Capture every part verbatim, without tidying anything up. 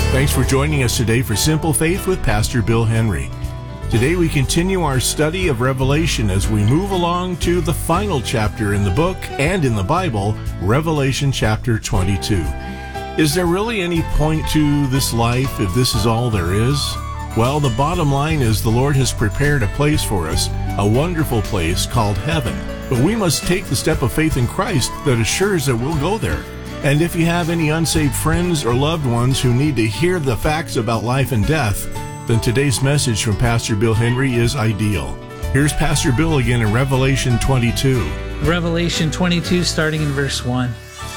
Thanks for joining us today for Simple Faith with Pastor Bill Henry. Today we continue our study of Revelation as we move along to the final chapter in the book and in the Bible, Revelation chapter twenty-two. Is there really any point to this life if this is all there is? Well, the bottom line is the Lord has prepared a place for us, a wonderful place called heaven. But we must take the step of faith in Christ that assures that we'll go there. And if you have any unsaved friends or loved ones who need to hear the facts about life and death, then today's message from Pastor Bill Henry is ideal. Here's Pastor Bill again in Revelation twenty-two. Revelation twenty-two, starting in verse one.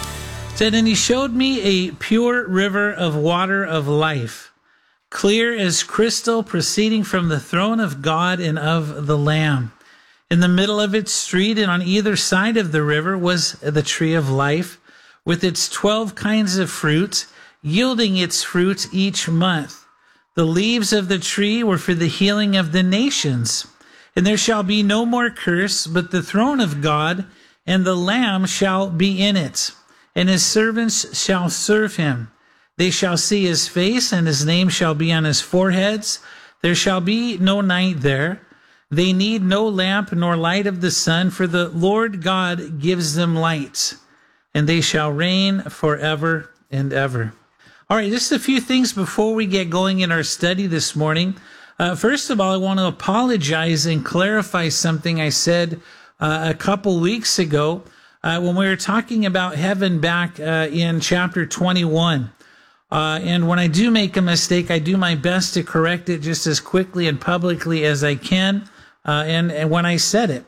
It said, "And he showed me a pure river of water of life, clear as crystal, proceeding from the throne of God and of the Lamb. In the middle of its street and on either side of the river was the tree of life, with its twelve kinds of fruit, yielding its fruit each month. The leaves of the tree were for the healing of the nations. And there shall be no more curse, but the throne of God and the Lamb shall be in it, and his servants shall serve him. They shall see his face, and his name shall be on his foreheads. There shall be no night there. They need no lamp nor light of the sun, for the Lord God gives them light, and they shall reign forever and ever." All right, just a few things before we get going in our study this morning. Uh, first of all, I want to apologize and clarify something I said uh, a couple weeks ago uh, when we were talking about heaven back uh, in chapter twenty-one. Uh, and when I do make a mistake, I do my best to correct it just as quickly and publicly as I can, uh, and, and when I said it.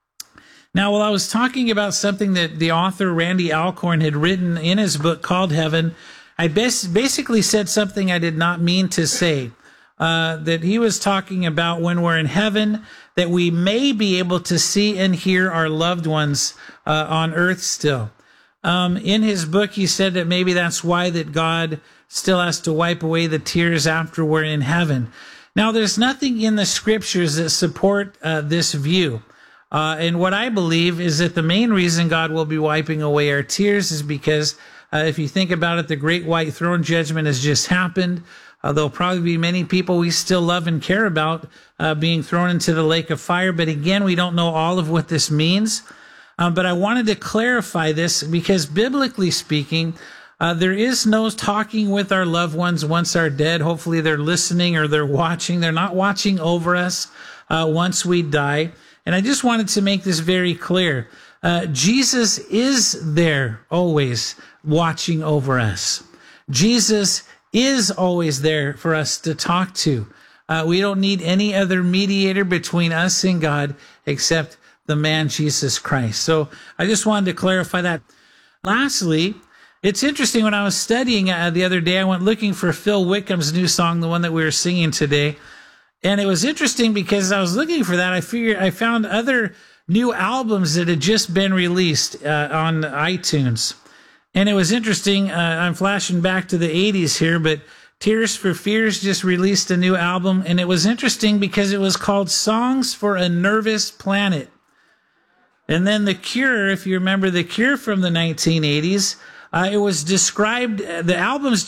Now, while I was talking about something that the author Randy Alcorn had written in his book called Heaven, I bas- basically said something I did not mean to say. Uh, that he was talking about when we're in heaven, that we may be able to see and hear our loved ones uh, on earth still. Um, in his book, he said that maybe that's why that God still has to wipe away the tears after we're in heaven. Now, there's nothing in the scriptures that support uh, this view. Uh, and what I believe is that the main reason God will be wiping away our tears is because uh, if you think about it, the great white throne judgment has just happened. Uh, there'll probably be many people we still love and care about uh, being thrown into the lake of fire. But again, we don't know all of what this means. Um, but I wanted to clarify this because biblically speaking, uh, there is no talking with our loved ones once are dead. Hopefully they're listening or they're watching. They're not watching over us uh, once we die. And I just wanted to make this very clear. Uh, Jesus is there always watching over us. Jesus is always there for us to talk to. Uh, we don't need any other mediator between us and God except the man Jesus Christ. So I just wanted to clarify that. Lastly, it's interesting, when I was studying uh, the other day, I went looking for Phil Wickham's new song, the one that we were singing today. And it was interesting because I was looking for that. I figured I found other new albums that had just been released uh, on iTunes. And it was interesting. Uh, I'm flashing back to the eighties here, but Tears for Fears just released a new album. And it was interesting because it was called Songs for a Nervous Planet. And then The Cure, if you remember The Cure from the nineteen eighties, uh, it was described, the album's